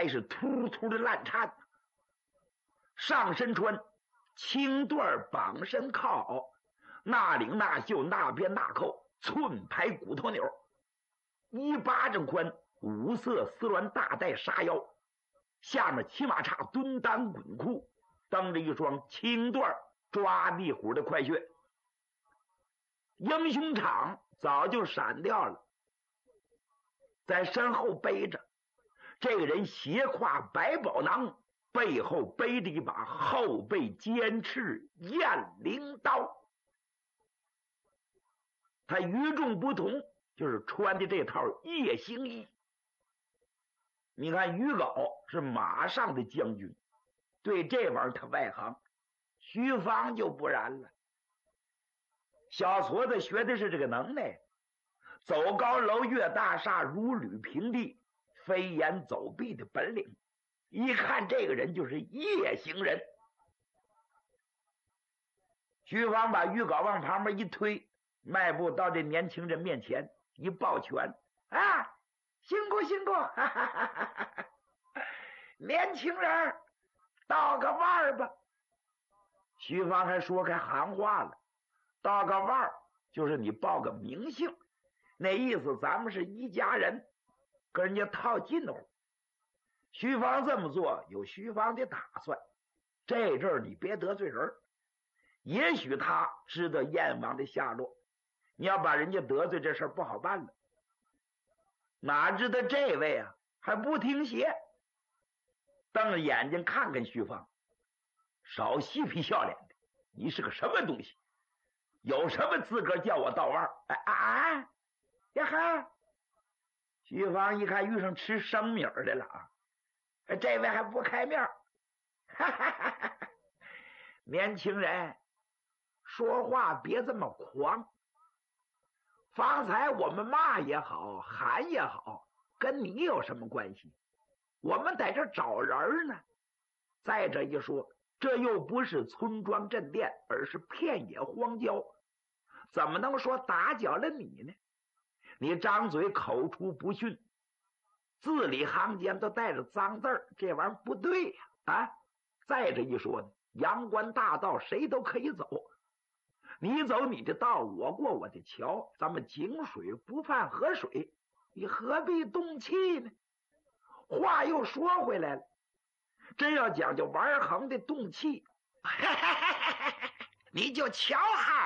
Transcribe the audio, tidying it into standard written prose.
是突突的烂颤，上身穿青缎绑身靠，那领那袖那边那扣，寸排骨头钮，1巴掌宽，5色丝鸾大带纱腰，下面骑马叉蹲裆滚裤，蹬着一双青缎抓地虎的快靴。英雄场早就闪掉了，在身后背着这个人斜挎百宝囊，背后背着一把后背尖刺雁翎刀。他与众不同，就是穿的这套夜行衣。你看于皋是马上的将军，对这玩意儿他外行，徐芳就不然了。小矬子学的是这个能耐，走高楼越大厦，如履平地，飞檐走壁的本领。一看这个人就是夜行人。徐芳把于皋往旁边一推，迈步到这年轻人面前，一抱拳：“啊，辛苦辛苦，哈哈哈哈！年轻人，道个腕吧。”徐芳还说开行话了，道个腕就是你报个名姓，那意思咱们是一家人，跟人家套近乎。徐芳这么做有徐芳的打算，这阵儿你别得罪人，也许他知道燕王的下落，你要把人家得罪，这事儿不好办了。哪知道这位啊还不听邪，瞪着眼睛看看徐芳，少嬉皮笑脸的，你是个什么东西？有什么资格叫我道腕？呀哈！徐芳一看遇上吃生米的了啊，这位还不开面，哈哈哈哈！年轻人说话别这么狂，方才我们骂也好喊也好，跟你有什么关系？我们在这找人呢。再者一说，这又不是村庄镇店，而是片野荒郊，怎么能说打搅了你呢？你张嘴口出不逊，字里行间都带着脏字儿，这玩意儿不对呀！再者一说呢，阳关大道谁都可以走，你走你的道，我过我的桥，咱们井水不犯河水，你何必动气呢？话又说回来了，真要讲究玩横的动气，你就瞧哈